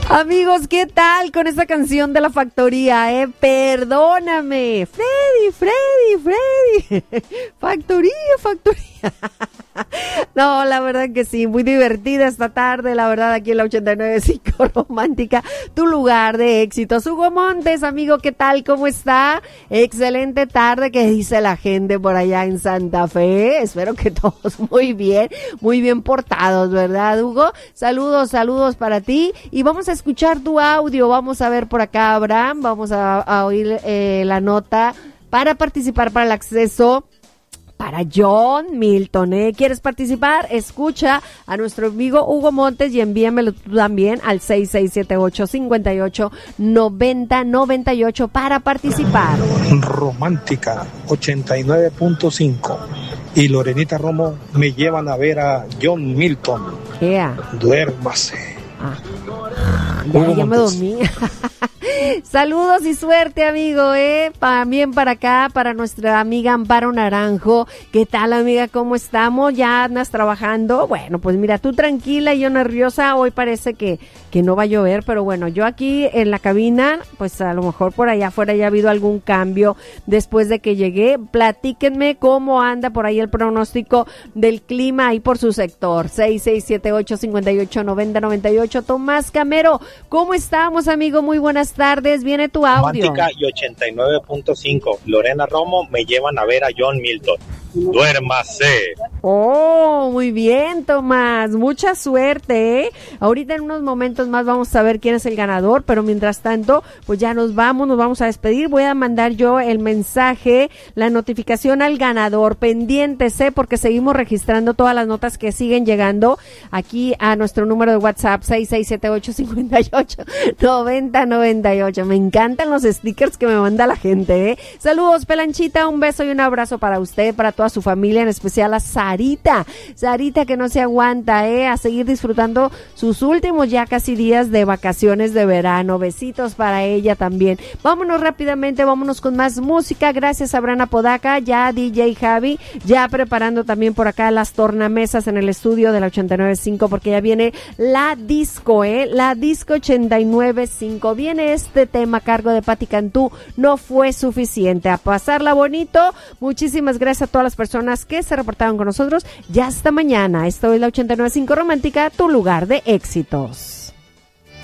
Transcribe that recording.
Amigos, ¿qué tal con esta canción de La Factoría? Perdóname. Freddy. Factoría. No, la verdad que sí, muy divertida esta tarde, la verdad, aquí en la 89.5 Romántica, tu lugar de éxitos. Hugo Montes, amigo, ¿qué tal? ¿Cómo está? Excelente tarde, ¿qué dice la gente por allá en Santa Fe? Espero que todos muy bien portados, ¿verdad, Hugo? Saludos para ti, y vamos a escuchar tu audio. Vamos a ver por acá, Abraham, vamos a oír la nota para participar para el acceso para John Milton. ¿Quieres participar? Escucha a nuestro amigo Hugo Montes y envíamelo tú también al 6678-589098 para participar. Romántica 89.5 y Lorenita Romo me llevan a ver a John Milton. Duérmase. Ya me dormí. Saludos y suerte, amigo, también para acá, para nuestra amiga Amparo Naranjo. ¿Qué tal, amiga? ¿Cómo estamos? ¿Ya andas trabajando? Bueno, pues mira, tú tranquila y yo nerviosa. Hoy parece que no va a llover, pero bueno, yo aquí en la cabina, pues a lo mejor por allá afuera ya ha habido algún cambio después de que llegué. Platíquenme cómo anda por ahí el pronóstico del clima ahí por su sector. 6678-589098. Tomás Camero, ¿cómo estamos, amigo? Muy buenas tardes, viene tu audio. Romántica y 89.5, Lorena Romo me llevan a ver a John Milton. Duérmase. Oh, muy bien, Tomás, mucha suerte, Ahorita en unos momentos más vamos a saber quién es el ganador, pero mientras tanto, pues ya nos vamos a despedir. Voy a mandar yo el mensaje, la notificación al ganador. Pendientes, porque seguimos registrando todas las notas que siguen llegando aquí a nuestro número de WhatsApp 6678-589098. Me encantan los stickers que me manda la gente, Saludos, Pelanchita, un beso y un abrazo para usted, para toda su familia, en especial a Sarita que no se aguanta, a seguir disfrutando sus últimos ya casi días de vacaciones de verano. Besitos para ella también. Vámonos rápidamente, vámonos con más música. Gracias a Brana Podaca, ya DJ Javi, ya preparando también por acá las tornamesas en el estudio de la 89.5, porque ya viene la disco, la disco 89.5. Viene este tema a cargo de Pati Cantú, No Fue Suficiente. A pasarla bonito. Muchísimas gracias a todas las personas que se reportaron con nosotros. Ya hasta mañana. Esto es la 89.5 Romántica, tu lugar de éxitos.